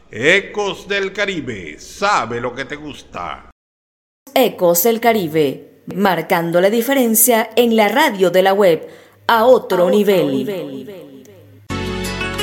Ecos del Caribe, sabe lo que te gusta. Ecos del Caribe, marcando la diferencia en la radio de la web a otro nivel.